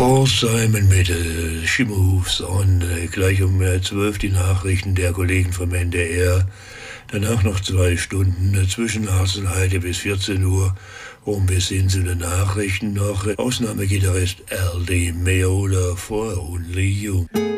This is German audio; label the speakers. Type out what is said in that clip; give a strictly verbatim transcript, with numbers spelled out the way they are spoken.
Speaker 1: Paul Simon mit äh, She Moves On, äh, gleich um äh, zwölf die Nachrichten der Kollegen vom N D R. Danach noch zwei Stunden äh, zwischen Harz und Heide bis vierzehn Uhr. Und bis hin zu den Nachrichten noch äh, Ausnahmegitarrist L D Meola for Only You.